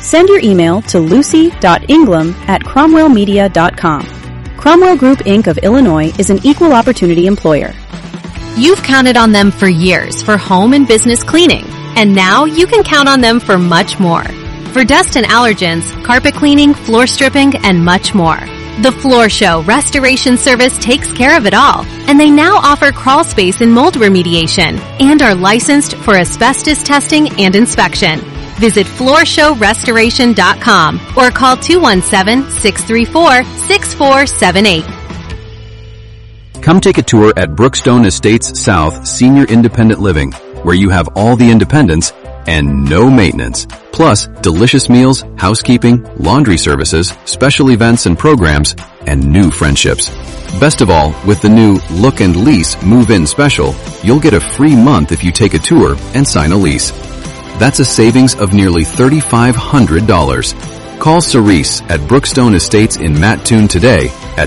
Send your email to lucy.ingram@cromwellmedia.com. Cromwell Group, Inc. of Illinois is an equal opportunity employer. You've counted on them for years for home and business cleaning, and now you can count on them for much more. For dust and allergens, carpet cleaning, floor stripping, and much more. The Floor Show Restoration Service takes care of it all, and they now offer crawl space and mold remediation, and are licensed for asbestos testing and inspection. Visit FloorShowRestoration.com or call 217-634-6478. Come take a tour at Brookstone Estates South Senior Independent Living, where you have all the independence and no maintenance. Plus, delicious meals, housekeeping, laundry services, special events and programs, and new friendships. Best of all, with the new Look and Lease Move-In Special, you'll get a free month if you take a tour and sign a lease. That's a savings of nearly $3,500. Call Cerise at Brookstone Estates in Mattoon today at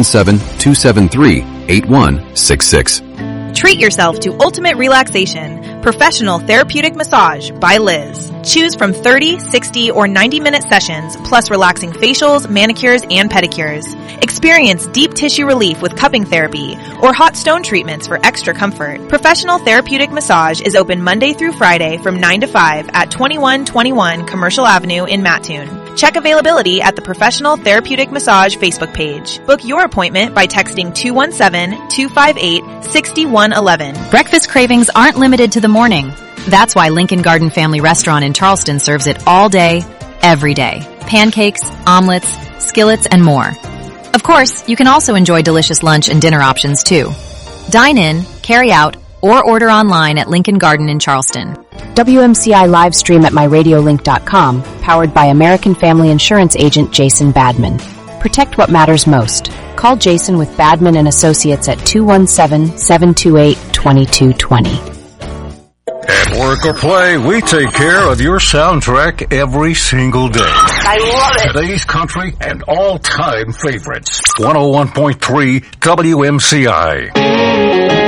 217-273-8166. Treat yourself to Ultimate Relaxation, Professional Therapeutic Massage by Liz. Choose from 30, 60, or 90-minute sessions, plus relaxing facials, manicures, and pedicures. Experience deep tissue relief with cupping therapy or hot stone treatments for extra comfort. Professional Therapeutic Massage is open Monday through Friday from 9 to 5 at 2121 Commercial Avenue in Mattoon. Check availability at the Professional Therapeutic Massage Facebook page. Book your appointment by texting 217-258-6111. Breakfast cravings aren't limited to the morning. That's why Lincoln Garden Family Restaurant in Charleston serves it all day, every day. Pancakes, omelets, skillets, and more. Of course, you can also enjoy delicious lunch and dinner options too. Dine in, carry out, or order online at Lincoln Garden in Charleston. WMCI live stream at myradiolink.com, powered by American Family Insurance agent Jason Badman. Protect what matters most. Call Jason with Badman and Associates at 217-728-2220. At Work or Play, we take care of your soundtrack every single day. I love it. Today's country and all-time favorites. 101.3 WMCI.